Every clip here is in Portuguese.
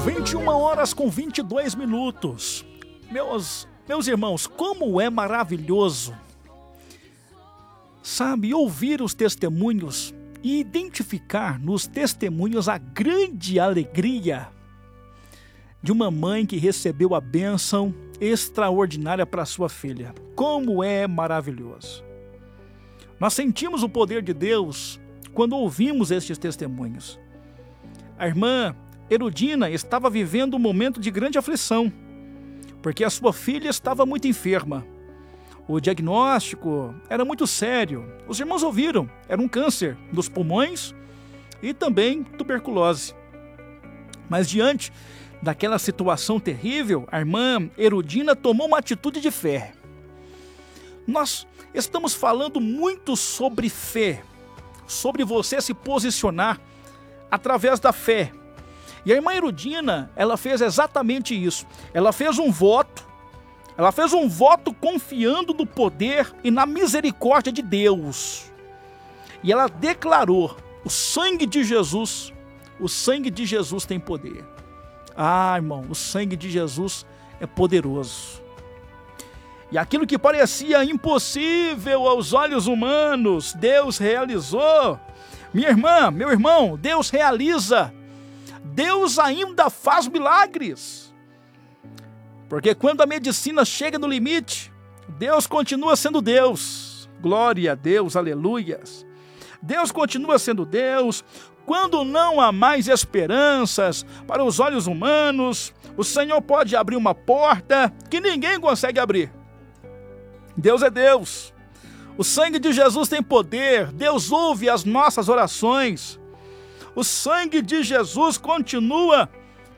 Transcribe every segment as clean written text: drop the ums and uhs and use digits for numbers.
21 horas com 22 minutos. Meus irmãos, como é maravilhoso, sabe, ouvir os testemunhos e identificar nos testemunhos a grande alegria de uma mãe que recebeu a bênção extraordinária para sua filha. Como é maravilhoso. Nós sentimos o poder de Deus quando ouvimos estes testemunhos. A irmã Erudina estava vivendo um momento de grande aflição, porque a sua filha estava muito enferma. O diagnóstico era muito sério. Os irmãos ouviram, era um câncer dos pulmões e também tuberculose. Mas diante daquela situação terrível, a irmã Erudina tomou uma atitude de fé. Nós estamos falando muito sobre fé, sobre você se posicionar através da fé. E a irmã Erudina, ela fez exatamente isso. Ela fez um voto confiando no poder e na misericórdia de Deus. E ela declarou: o sangue de Jesus tem poder. Ah, irmão, o sangue de Jesus é poderoso. E aquilo que parecia impossível aos olhos humanos, Deus realizou. Minha irmã, meu irmão, Deus realiza. Deus ainda faz milagres. Porque quando a medicina chega no limite, Deus continua sendo Deus. Glória a Deus, aleluias. Deus continua sendo Deus. Quando não há mais esperanças para os olhos humanos, o Senhor pode abrir uma porta que ninguém consegue abrir. Deus é Deus. O sangue de Jesus tem poder. Deus ouve as nossas orações. O sangue de Jesus continua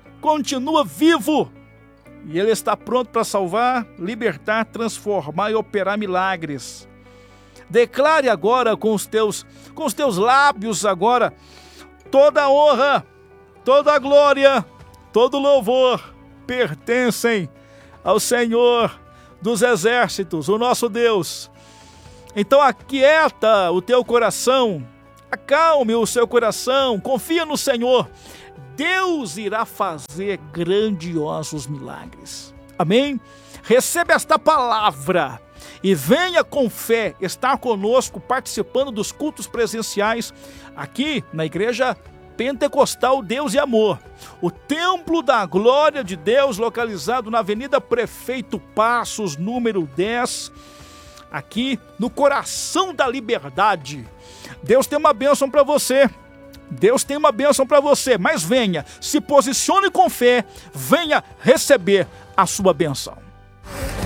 vivo. E Ele está pronto para salvar, libertar, transformar e operar milagres. Declare agora com os teus lábios agora: toda a honra, toda a glória, todo louvor pertencem ao Senhor dos exércitos, o nosso Deus. Então aquieta o teu coração, acalme o seu coração, confia no Senhor. Deus irá fazer grandiosos milagres. Amém? Receba esta palavra e venha com fé estar conosco participando dos cultos presenciais aqui na Igreja Pentecostal Deus e Amor. O Templo da Glória de Deus, localizado na Avenida Prefeito Passos, número 10, aqui no coração da liberdade. Deus tem uma bênção para você. Deus tem uma bênção para você, mas venha, se posicione com fé, venha receber a sua bênção.